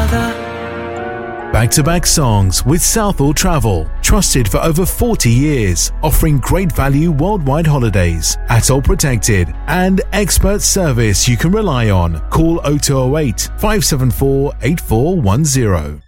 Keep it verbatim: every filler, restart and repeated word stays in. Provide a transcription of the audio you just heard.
Back-to-back songs with Southall Travel, trusted for over forty years, offering great value worldwide holidays, Atoll protected, and expert service you can rely on. Call oh two oh eight, five seven four, eight four one zero.